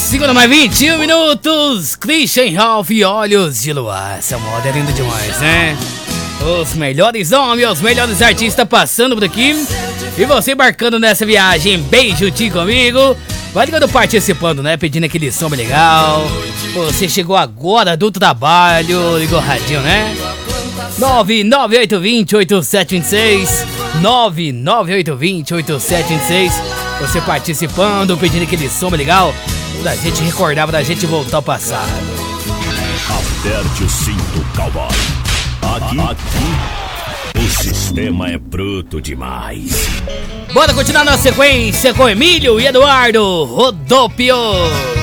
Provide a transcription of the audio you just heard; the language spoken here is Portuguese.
Segunda mais 21 minutos. Christian Ralph e Olhos de Luar. Essa moda é linda demais, né? Os melhores homens, os melhores artistas passando por aqui. E você embarcando nessa viagem bem juntinho comigo. Vai ligando, participando, né? Pedindo aquele som legal. Você chegou agora do trabalho, ligou o radinho, né? 998208726 998208726. Você participando, pedindo aquele som legal pra gente recordar, pra gente voltar ao passado. Aperte o cinto, cowboy. Aqui o sistema é bruto demais. Bora continuar na sequência com Emílio e Eduardo Rodopio.